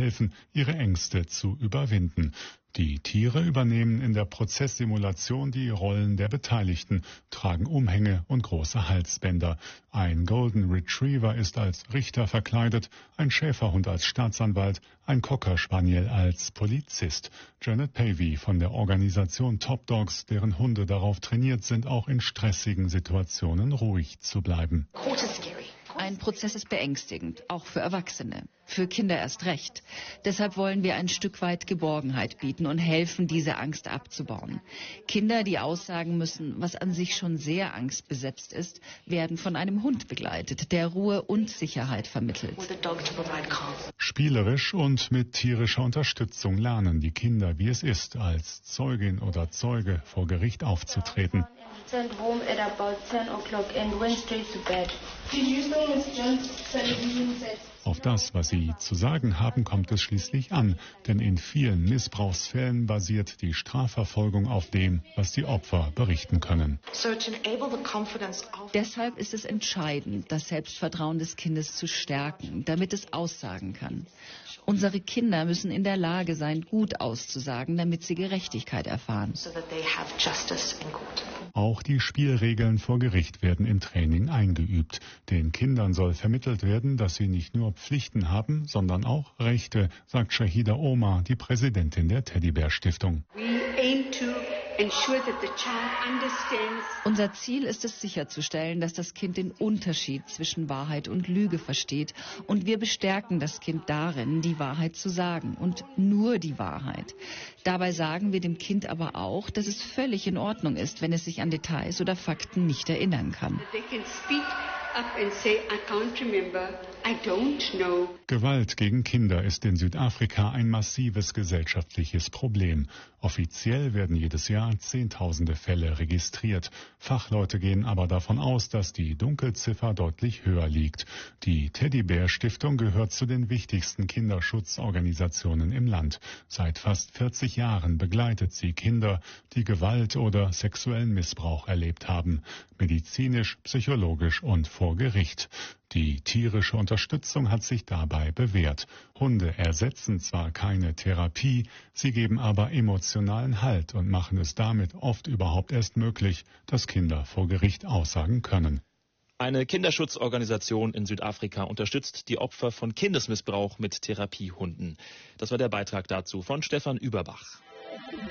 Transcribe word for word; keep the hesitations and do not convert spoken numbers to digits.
helfen, ihre Ängste zu überwinden. Die Tiere übernehmen in der Prozesssimulation die Rollen der Beteiligten, tragen Umhänge und große Halsbänder. Ein Golden Retriever ist als Richter verkleidet, ein Schäferhund als Staatsanwalt, ein Cocker Spaniel als Polizist. Janet Pavey von der Organisation Top Dogs, deren Hunde darauf trainiert sind, auch in stressigen Situationen ruhig zu bleiben. Ein Prozess ist beängstigend, auch für Erwachsene, für Kinder erst recht. Deshalb wollen wir ein Stück weit Geborgenheit bieten und helfen, diese Angst abzubauen. Kinder, die aussagen müssen, was an sich schon sehr angstbesetzt ist, werden von einem Hund begleitet, der Ruhe und Sicherheit vermittelt. Spielerisch und mit tierischer Unterstützung lernen die Kinder, wie es ist, als Zeugin oder Zeuge vor Gericht aufzutreten. Auf das, was sie zu sagen haben, kommt es schließlich an, denn in vielen Missbrauchsfällen basiert die Strafverfolgung auf dem, was die Opfer berichten können. Deshalb ist es entscheidend, das Selbstvertrauen des Kindes zu stärken, damit es aussagen kann. Unsere Kinder müssen in der Lage sein, gut auszusagen, damit sie Gerechtigkeit erfahren. Auch die Spielregeln vor Gericht werden im Training eingeübt. Den Kindern soll vermittelt werden, dass sie nicht nur Pflichten haben, sondern auch Rechte, sagt Shahida Omar, die Präsidentin der Teddybär-Stiftung. Unser Ziel ist es sicherzustellen, dass das Kind den Unterschied zwischen Wahrheit und Lüge versteht. Und wir bestärken das Kind darin, die Wahrheit zu sagen und nur die Wahrheit. Dabei sagen wir dem Kind aber auch, dass es völlig in Ordnung ist, wenn es sich an Details oder Fakten nicht erinnern kann. Gewalt gegen Kinder ist in Südafrika ein massives gesellschaftliches Problem. Offiziell werden jedes Jahr Zehntausende Fälle registriert. Fachleute gehen aber davon aus, dass die Dunkelziffer deutlich höher liegt. Die Teddybär-Stiftung gehört zu den wichtigsten Kinderschutzorganisationen im Land. Seit fast vierzig Jahren begleitet sie Kinder, die Gewalt oder sexuellen Missbrauch erlebt haben. Medizinisch, psychologisch und vor Gericht. Die tierische Unterstützung hat sich dabei bewährt. Hunde ersetzen zwar keine Therapie, sie geben aber emotionalen Halt und machen es damit oft überhaupt erst möglich, dass Kinder vor Gericht aussagen können. Eine Kinderschutzorganisation in Südafrika unterstützt die Opfer von Kindesmissbrauch mit Therapiehunden. Das war der Beitrag dazu von Stefan Überbach.